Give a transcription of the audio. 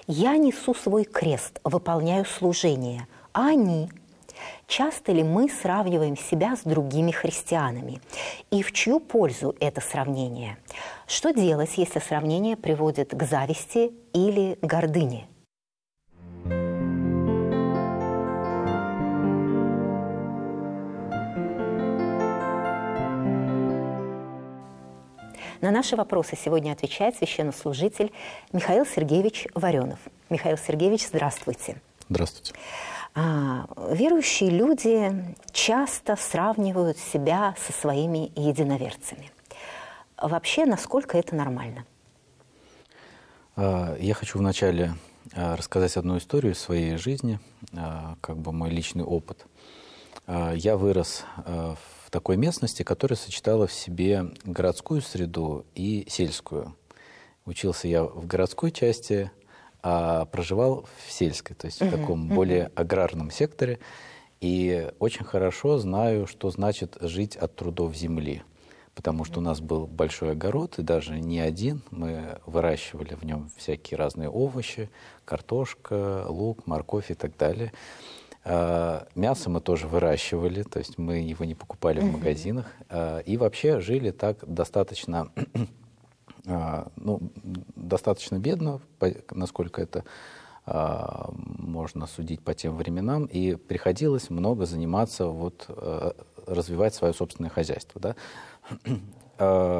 Я несу свой крест, выполняю служение, а они? Часто ли мы сравниваем себя с другими христианами? И в чью пользу это сравнение? Что делать, если сравнение приводит к зависти или гордыне? На наши вопросы сегодня отвечает священнослужитель Михаил Сергеевич Варенов. Михаил Сергеевич, здравствуйте. Здравствуйте. Верующие люди часто сравнивают себя со своими единоверцами. Вообще, насколько это нормально? Я хочу вначале рассказать одну историю из своей жизни, как бы мой личный опыт. Я вырос в такой местности, которая сочетала в себе городскую среду и сельскую. Учился я в городской части, а проживал в сельской, то есть в таком более аграрном секторе. И очень хорошо знаю, что значит жить от трудов земли. Потому что у нас был большой огород, и даже не один. Мы выращивали в нем всякие разные овощи, картошка, лук, морковь и так далее. Мясо мы тоже выращивали, то есть мы его не покупали в магазинах. И вообще жили так достаточно, достаточно бедно, насколько это можно судить по тем временам. И приходилось много заниматься, развивать свое собственное хозяйство. Да?